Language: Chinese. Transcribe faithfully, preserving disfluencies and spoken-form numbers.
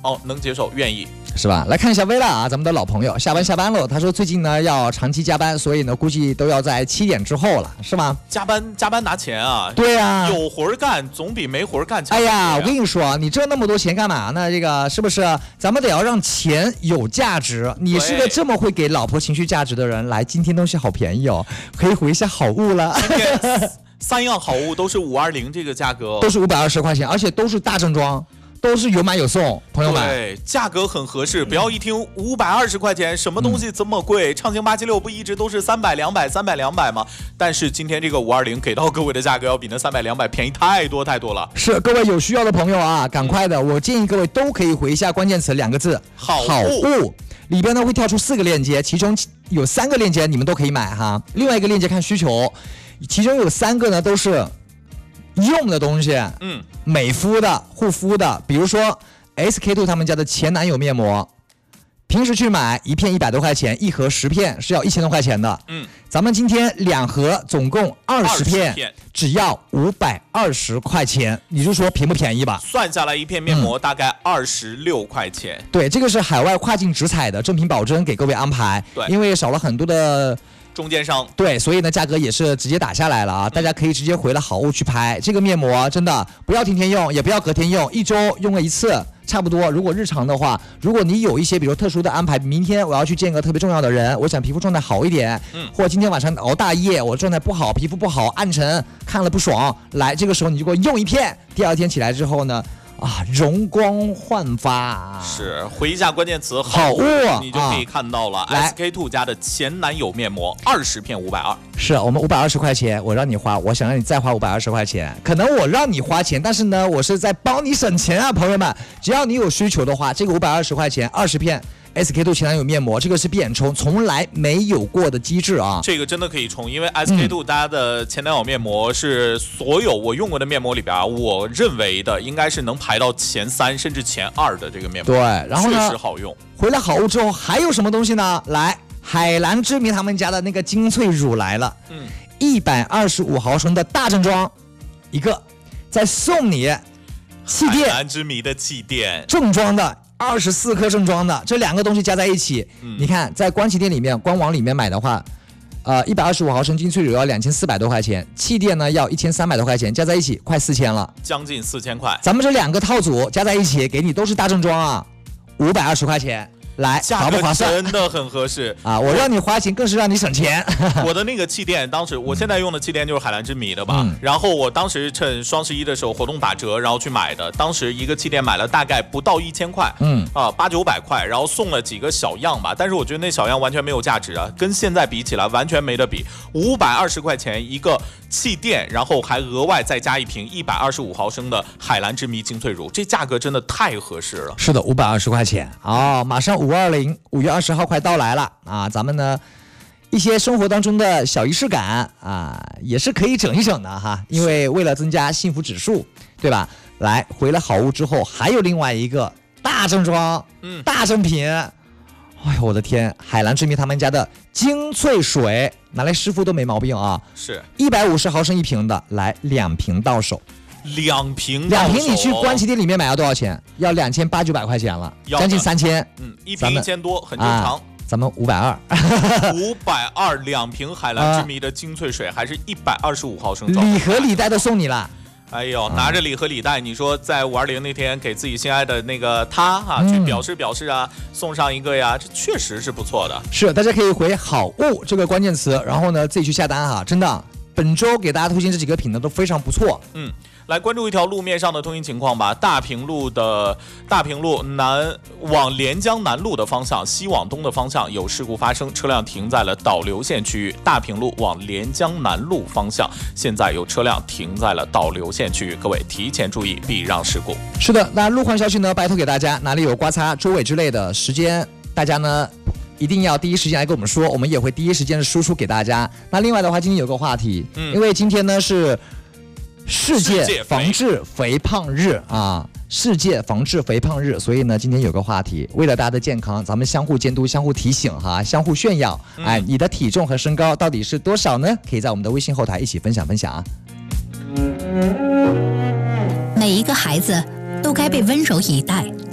哦，能接受，愿意。 是吧？来看一下薇拉啊，咱们的老朋友，下班下班了。他说最近呢要长期加班，所以呢估计都要在七点之后了，是吗？ 加班加班拿钱啊？ 对啊， 有活干总比没活干强。 哎呀，我跟你说，你挣那么多钱干嘛呢？这个是不是？咱们得要让钱有价值。你是个这么会给老婆情绪价值的人，来，今天东西好便宜哦，可以回一下好物了。 三样好物都是五二零这个价格， 都是五百二十块钱，而且都是大正装。都是有买有送，朋友们， 对，价格很合适。不要一听五百二十块钱，什么东西这么贵？嗯、畅行八七六不一直都是三百、两百、三百、两百吗？但是今天这个五二零给到各位的价格要比那三百、两百便宜太多太多了。 是，各位有需要的朋友啊，赶快的，我建议各位都可以回一下关键词两个字， 好物。 好物里边呢会跳出四个链接，其中有三个链接你们都可以买哈，另外一个链接看需求，其中有三个呢都是用的东西， 嗯， 美肤的、护肤的，比如说 S K two 他们家的前男友面膜，平时去买一片一百多块钱，一盒十片是要一千多块钱的， 嗯， 咱们今天两盒总共二十片， 片只要五百二十块钱，你就说便不便宜吧？ 算下来一片面膜大概二十六块钱、 嗯。对，这个是海外跨境直采的正品保真，给各位安排， 对， 因为少了很多的。 中间商， 对，所以呢价格也是直接打下来了啊！大家可以直接回了好物去拍。这个面膜真的不要天天用，也不要隔天用，一周用个一次差不多。如果日常的话，如果你有一些比如特殊的安排，明天我要去见个特别重要的人，我想皮肤状态好一点，嗯，或者今天晚上熬大夜，我状态不好，皮肤不好，暗沉，看了不爽，来这个时候你就给我用一片，第二天起来之后呢。啊，容光焕发， 是回一下关键词好物， 你就可以看到了。S K two 家的前男友面膜二十片五百二， 是我们五百二十块钱，我让你花，我想让你再花五百二十块钱，可能我让你花钱，但是呢，我是在帮你省钱啊，朋友们，只要你有需求的话，这个五百二十块钱二十片。S K two 前男友面膜，这个是必眼冲，从来没有过的机制啊！ 这个真的可以冲，因为 S K two 家的前男友面膜是所有我用过的面膜里边，我认为的应该是能排到前三甚至前二的这个面膜。 对，然后呢， 确实好用。 回来好物之后还有什么东西呢？来，海蓝之谜他们家的那个精粹乳来了，嗯，一百二十五毫升的大正装一个，再送你气垫， 海蓝之谜的气垫， 正装的。二十四克正装的这两个东西加在一起，嗯、你看在官旗店里面、官网里面买的话，呃，一百二十五毫升精粹乳要两千四百多块钱，气垫呢要一千三百多块钱，加在一起快四千了， 将近四千块。 咱们这两个套组加在一起，给你都是大正装啊，五百二十块钱。来，划不划算？ 真的很合适啊！我让你花钱，更是让你省钱。 我的那个气垫，当时我现在用的气垫就是海蓝之谜的吧、嗯。然后我当时趁双十一的时候活动打折，然后去买的。当时一个气垫买了大概不到一千块，嗯啊八九百块，然后送了几个小样吧。但是我觉得那小样完全没有价值啊，跟现在比起来完全没得比。五百二十块钱一个气垫，然后还额外再加一瓶一百二十五毫升的海蓝之谜精粹乳，这价格真的太合适了。 是的，五百二十块钱哦，马上五二零五月二十号快到来了啊！咱们呢一些生活当中的小仪式感啊，也是可以整一整的哈，因为为了增加幸福指数，对吧？来回了好物之后，还有另外一个大正装，嗯，大正品。哎呦我的天！海蓝之谜他们家的精粹水，拿来湿敷都没毛病啊！ 是一百五十毫升一瓶的，来两瓶到手。 两瓶两瓶，你去官旗店里面买要多少钱？要两千八九百块钱了，将近三千。 嗯，一瓶一千多，很正常。啊、 咱们五百二， 五百二两瓶海蓝之谜的精粹水，还是一百二十五毫升。 礼盒礼袋都送你了。 哎呦，拿着礼盒礼袋，你说在五二零那天给自己心爱的那个他哈、啊嗯、 去表示表示啊，送上一个呀，这确实是不错的。 是，大家可以回好物这个关键词，然后呢自己去下单哈，真的。本周给大家推荐这几个品呢都非常不错。 嗯，来关注一条路面上的通行情况吧。大平路的大平路南往连江南路的方向，西往东的方向有事故发生，车辆停在了导流线区域。大平路往连江南路方向，现在有车辆停在了导流线区域，各位提前注意避让事故。 是的，那路况消息呢，拜托给大家，哪里有刮擦、追尾之类的时间，大家呢一定要第一时间来跟我们说，我们也会第一时间的输出给大家。那另外的话，今天有个话题，嗯、因为今天呢是世界防治肥胖日啊，世界防治肥胖日，所以呢今天有个话题，为了大家的健康，咱们相互监督、相互提醒哈，相互炫耀。嗯、哎，你的体重和身高到底是多少呢？可以在我们的微信后台一起分享分享啊。 每一个孩子都该被温柔以待，